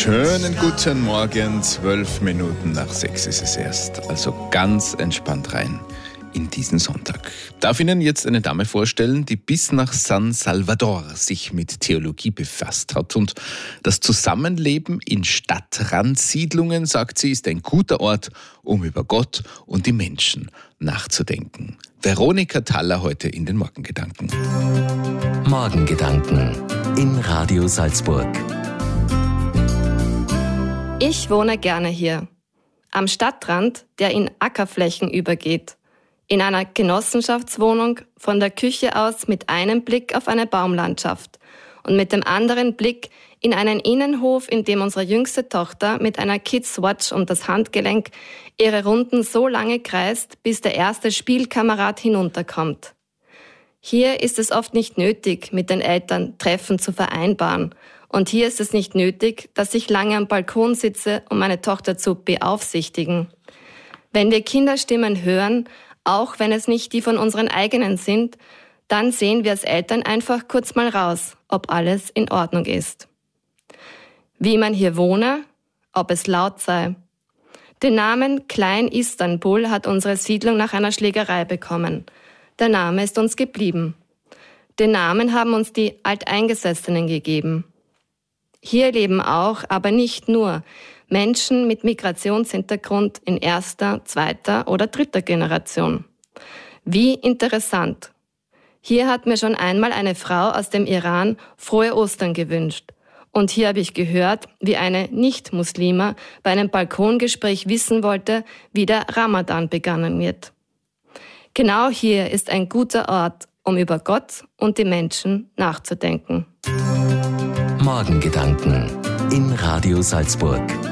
Schönen guten Morgen, 12 Minuten nach 6 ist es erst. Also ganz entspannt rein in diesen Sonntag. Darf Ihnen jetzt eine Dame vorstellen, die bis nach San Salvador sich mit Theologie befasst hat. Und das Zusammenleben in Stadtrandsiedlungen, sagt sie, ist ein guter Ort, um über Gott und die Menschen nachzudenken. Veronika Thaler heute in den Morgengedanken. Morgengedanken in Radio Salzburg. Ich wohne gerne hier, am Stadtrand, der in Ackerflächen übergeht, in einer Genossenschaftswohnung, von der Küche aus mit einem Blick auf eine Baumlandschaft und mit dem anderen Blick in einen Innenhof, in dem unsere jüngste Tochter mit einer Kids Watch um das Handgelenk ihre Runden so lange kreist, bis der erste Spielkamerad hinunterkommt. Hier ist es oft nicht nötig, mit den Eltern Treffen zu vereinbaren. Und hier ist es nicht nötig, dass ich lange am Balkon sitze, um meine Tochter zu beaufsichtigen. Wenn wir Kinderstimmen hören, auch wenn es nicht die von unseren eigenen sind, dann sehen wir als Eltern einfach kurz mal raus, ob alles in Ordnung ist. Wie man hier wohne, ob es laut sei. Den Namen Klein Istanbul hat unsere Siedlung nach einer Schlägerei bekommen. Der Name ist uns geblieben. Den Namen haben uns die Alteingesessenen gegeben. Hier leben auch, aber nicht nur, Menschen mit Migrationshintergrund in erster, zweiter oder dritter Generation. Wie interessant. Hier hat mir schon einmal eine Frau aus dem Iran frohe Ostern gewünscht. Und hier habe ich gehört, wie eine Nicht-Muslima bei einem Balkongespräch wissen wollte, wie der Ramadan begangen wird. Genau hier ist ein guter Ort, um über Gott und die Menschen nachzudenken. Morgengedanken in Radio Salzburg.